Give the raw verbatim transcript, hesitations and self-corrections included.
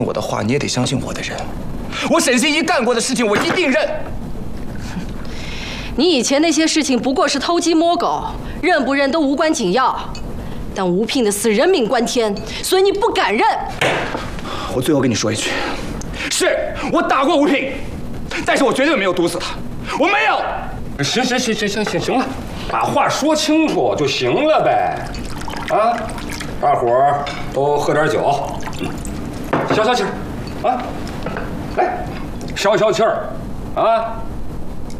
我的话，你也得相信我的人。我沈心怡干过的事情，我一定认。 你以前那些事情不过是偷鸡摸狗，认不认都无关紧要。但吴聘的死人命关天，所以你不敢认。 我最后跟你说一句，是我打过吴聘，但是我绝对没有毒死他，我没有。 行行行行行行行了，把话说清楚就行了呗。啊，大伙儿都喝点酒，消消气儿，啊，来，消消气儿，啊。